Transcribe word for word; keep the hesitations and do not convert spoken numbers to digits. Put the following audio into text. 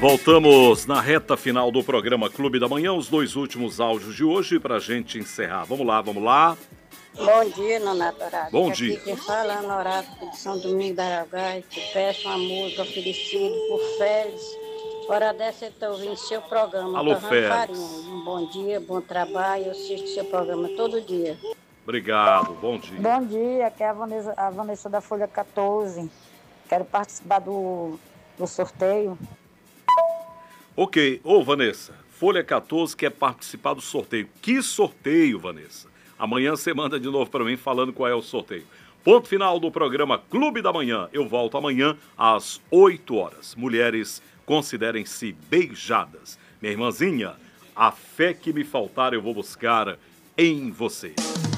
Voltamos na reta final do programa Clube da Manhã, os dois últimos áudios de hoje para a gente encerrar. Vamos lá, vamos lá. Bom dia, Nonato Horácio. Bom Aqui dia. quem fala é no Horácio de São Domingos da Aragás, que peço uma música oferecida por Félix. Hora dessa eu estou ouvindo seu programa. Alô, Torrando Félix. Farinha. Um bom dia, bom trabalho. Eu assisto seu programa todo dia. Obrigado, bom dia. Bom dia, aqui é a Vanessa, a Vanessa da Folha quatorze. Quero participar do, do sorteio. Ok, ô Vanessa, Folha quatorze quer participar do sorteio. Que sorteio, Vanessa? Amanhã você manda de novo para mim falando qual é o sorteio. Ponto final do programa Clube da Manhã. Eu volto amanhã às oito horas. Mulheres, considerem-se beijadas. Minha irmãzinha, a fé que me faltar eu vou buscar em você.